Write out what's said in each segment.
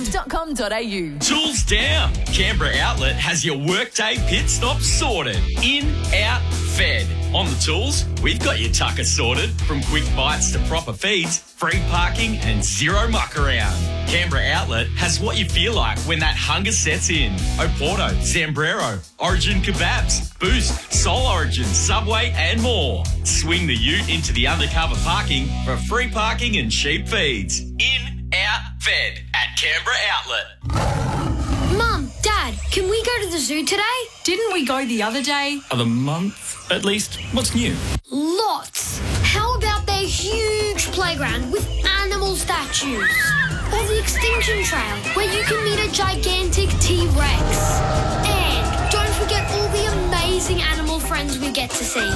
tools.com.au. Tools down. Canberra Outlet has your workday pit stop sorted. In, out, fed. On the tools, we've got your tucker sorted. From quick bites to proper feeds, free parking and zero muck around. Canberra Outlet has what you feel like when that hunger sets in. Oporto, Zambrero, Origin Kebabs, Boost, Soul Origin, Subway and more. Swing the ute into the undercover parking for free parking and cheap feeds. In, out, fed at Canberra Outlet. Mum, Dad, can we go to the zoo today? Didn't we go the other day? Of the month, at least. What's new? Lots. How about their huge playground with animal statues? Or the Extinction Trail, where you can meet a gigantic T-Rex. And don't forget all the amazing animal friends we get to see.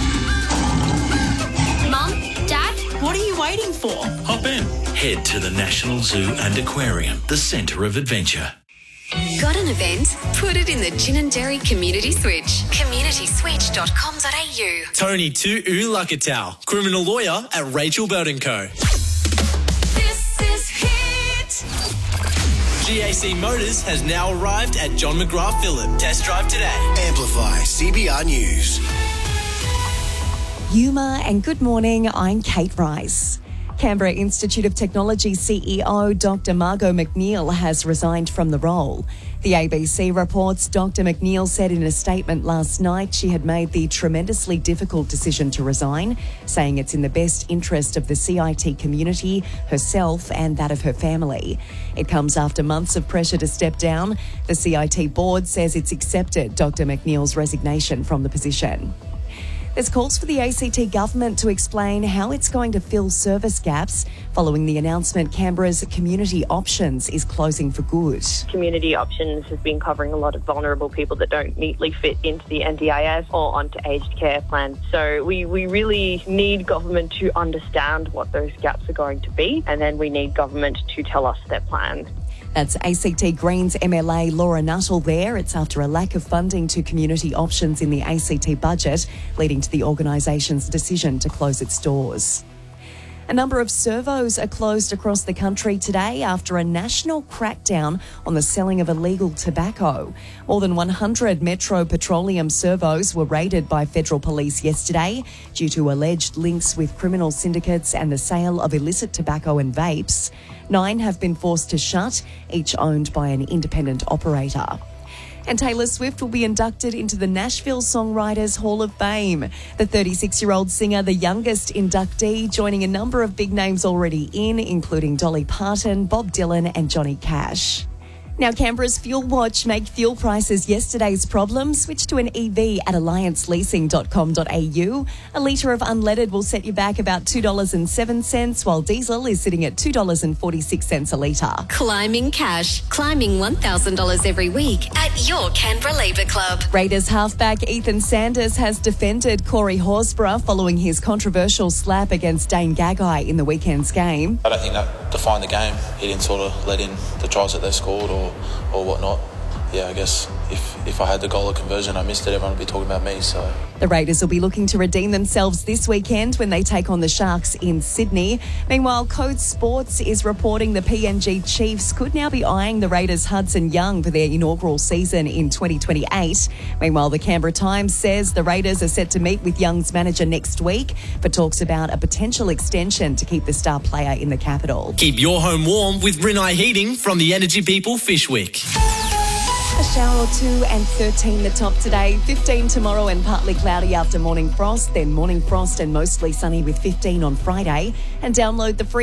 Mum, Dad? What are you waiting for? Hop in. Head to the National Zoo and Aquarium, the centre of adventure. Got an event? Put it in the Gin and Dairy Community Switch. communityswitch.com.au. Tony Tu Ulakatau, criminal lawyer at Rachel Bird & Co. This is Hit. GAC Motors has now arrived at John McGrath Phillip. Test drive today. Amplify CBR News. Yuma and good morning, I'm Kate Rice. Canberra Institute of Technology CEO Dr. Margot McNeil has resigned from the role. The ABC reports Dr. McNeil said in a statement last night she had made the tremendously difficult decision to resign, saying it's in the best interest of the CIT community, herself and that of her family. It comes after months of pressure to step down. The CIT board says it's accepted Dr. McNeil's resignation from the position. There's calls for the ACT government to explain how it's going to fill service gaps following the announcement Canberra's Community Options is closing for good. Community Options has been covering a lot of vulnerable people that don't neatly fit into the NDIS or onto aged care plans. So we really need government to understand what those gaps are going to be, and then we need government to tell us their plans. That's ACT Greens MLA Laura Nuttall there. It's after a lack of funding to community options in the ACT budget, leading to the organisation's decision to close its doors. A number of servos are closed across the country today after a national crackdown on the selling of illegal tobacco. More than 100 Metro Petroleum servos were raided by federal police yesterday due to alleged links with criminal syndicates and the sale of illicit tobacco and vapes. 9 have been forced to shut, each owned by an independent operator. And Taylor Swift will be inducted into the Nashville Songwriters Hall of Fame. The 36-year-old singer, the youngest inductee, joining a number of big names already in, including Dolly Parton, Bob Dylan and Johnny Cash. Now, Canberra's Fuel Watch make fuel prices yesterday's problem. Switch to an EV at allianceleasing.com.au. A litre of unleaded will set you back about $2.07, while diesel is sitting at $2.46 a litre. Climbing cash. Climbing $1,000 every week at your Canberra Labour Club. Raiders halfback Ethan Sanders has defended Corey Horsburgh following his controversial slap against Dane Gagai in the weekend's game. I don't think that defined the game. He didn't sort of let in the tries that they scored or whatnot. Yeah, I guess if I had the goal of conversion, I missed it, everyone would be talking about me. So the Raiders will be looking to redeem themselves this weekend when they take on the Sharks in Sydney. Meanwhile, Code Sports is reporting the PNG Chiefs could now be eyeing the Raiders' Hudson Young for their inaugural season in 2028. Meanwhile, the Canberra Times says the Raiders are set to meet with Young's manager next week for talks about a potential extension to keep the star player in the capital. Keep your home warm with Rinnai Heating from the Energy People Fishwick. A shower or two and 13 the top today, 15 tomorrow and partly cloudy after morning frost, then morning frost and mostly sunny with 15 on Friday. And download the free